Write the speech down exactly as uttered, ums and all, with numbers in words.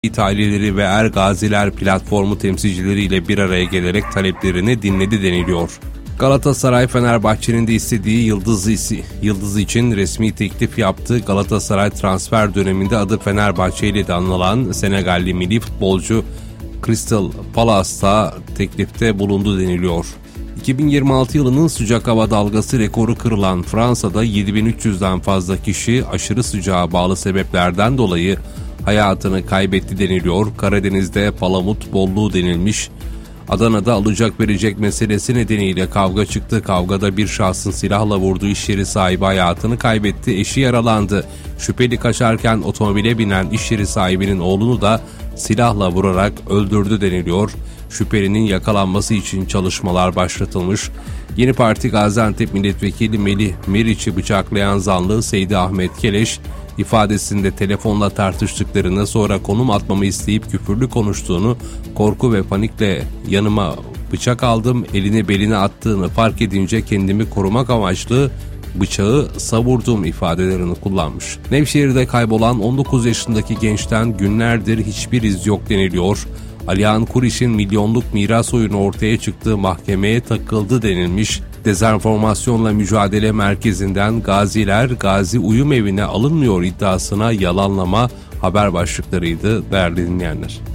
aileleri ve Er Gaziler platformu temsilcileriyle bir araya gelerek taleplerini dinledi deniliyor. Galatasaray Fenerbahçe'nin de istediği Yıldız, Yıldız için resmi teklif yaptı. Galatasaray transfer döneminde adı Fenerbahçe ile de anılan Senegalli milli futbolcu Crystal Palace'ta teklifte bulundu deniliyor. iki bin yirmi altı yılının sıcak hava dalgası rekoru kırılan Fransa'da yedi bin üç yüzden fazla kişi aşırı sıcağa bağlı sebeplerden dolayı hayatını kaybetti deniliyor. Karadeniz'de palamut bolluğu denilmiş. Adana'da alacak verecek meselesi nedeniyle kavga çıktı. Kavgada bir şahsın silahla vurduğu iş yeri sahibi hayatını kaybetti. Eşi yaralandı. Şüpheli kaçarken otomobile binen iş yeri sahibinin oğlunu da silahla vurarak öldürdü deniliyor. Şüphelinin yakalanması için çalışmalar başlatılmış. Yeni Parti Gaziantep Milletvekili Melih Meriç'i bıçaklayan zanlı Seydi Ahmet Keleş ifadesinde telefonla tartıştıklarını, sonra konum atmamı isteyip küfürlü konuştuğunu, korku ve panikle yanıma bıçak aldım, elini beline attığını fark edince kendimi korumak amaçlı bıçağı savurdum ifadelerini kullanmış. Nevşehir'de kaybolan on dokuz yaşındaki gençten günlerdir hiçbir iz yok deniliyor. Alihan Kuriş'in milyonluk miras oyunu ortaya çıktığı mahkemeye takıldı denilmiş. Dezenformasyonla Mücadele Merkezi'nden Gaziler Gazi Uyum Evi'ne alınmıyor iddiasına yalanlama haber başlıklarıydı değerli dinleyenler.